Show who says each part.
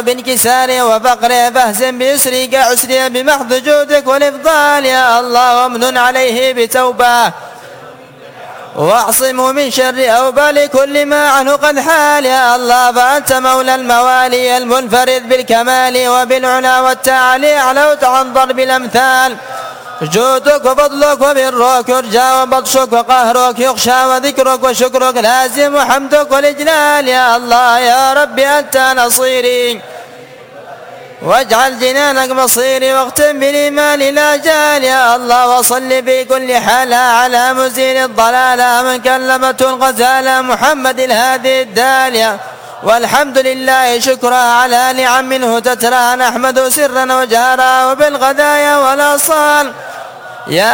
Speaker 1: بانكسار وفقر فاهزم بيسرك عسري بمحض جودك والإفضال يا الله، وامنن عليه بتوبة واعصمه من شر أوبال كل ما عنه قد حال يا الله. فأنت مولى الموالي المنفرد بالكمال وبالعلا والتعالي علوت عن ضرب الأمثال. جودك وفضلك وبرك يرجى وبطشك وقهرك يخشى وذكرك وشكرك لازم وحمدك والإجلال يا الله. يا ربي أنت نصيري واجعل جنانك مصيري واختم بالإيمان لا جال يا الله. وصل في كل حال على مزيل الضلال من كلمته الغزالة محمد الهادي الدالية. والحمد لله شكرا على نعم منه تترى نحمد سرا وجهرا وبالغدايا والأصال يا